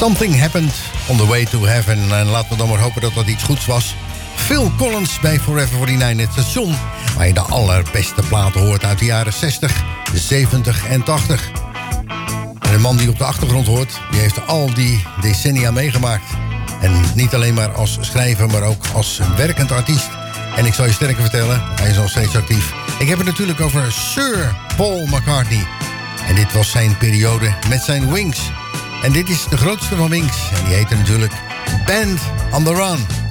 Something Happened on the Way to Heaven. En laten we dan maar hopen dat dat iets goeds was. Phil Collins bij Forever 49, het station waar je de allerbeste platen hoort uit de jaren 60, 70 en 80. En de man die op de achtergrond hoort, die heeft al die decennia meegemaakt. En niet alleen maar als schrijver, maar ook als werkend artiest. En ik zal je sterker vertellen, hij is nog steeds actief. Ik heb het natuurlijk over Sir Paul McCartney. En dit was zijn periode met zijn Wings. En dit is de grootste van Wings. En die heette natuurlijk Band on the Run.